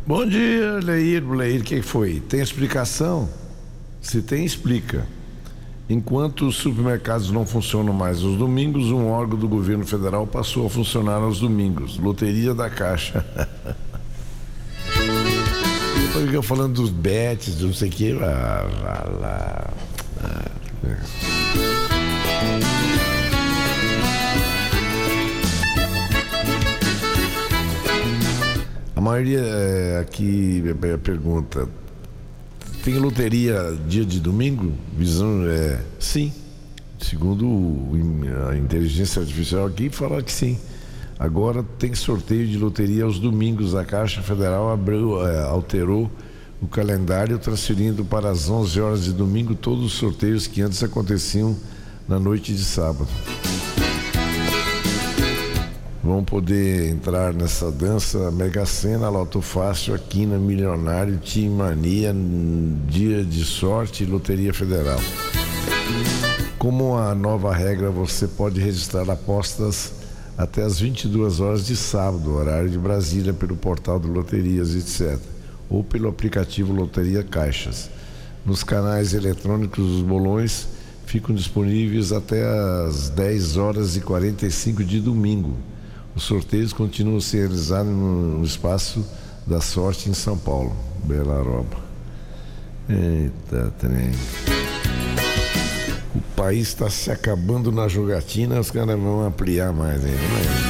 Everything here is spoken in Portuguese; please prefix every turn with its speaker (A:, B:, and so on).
A: Bom dia, Leir, o que foi? Tem explicação? Se tem, explica. Enquanto os supermercados não funcionam mais aos domingos, um órgão do governo federal passou a funcionar aos domingos. Loteria da Caixa. Depois fica falando dos bets, não sei o que. A maioria aqui pergunta: tem loteria dia de domingo? Sim. Segundo a inteligência artificial aqui, fala que sim. Agora tem sorteio de loteria aos domingos. A Caixa Federal alterou o calendário, transferindo para as 11 horas de domingo todos os sorteios que antes aconteciam na noite de sábado. Vão poder entrar nessa dança Mega Sena, Loto Fácil, Aquina, Milionário, Time Mania, Dia de Sorte e Loteria Federal. Como a nova regra, você pode registrar apostas até as 22 horas de sábado, horário de Brasília, pelo portal do Loterias, etc., ou pelo aplicativo Loteria Caixas. Nos canais eletrônicos, os bolões ficam disponíveis até as 10 horas e 45 de domingo. Os sorteios continuam a ser realizados no Espaço da Sorte em São Paulo, Bela Roba. Eita, trem. O país está se acabando na jogatina, os caras vão ampliar mais ainda.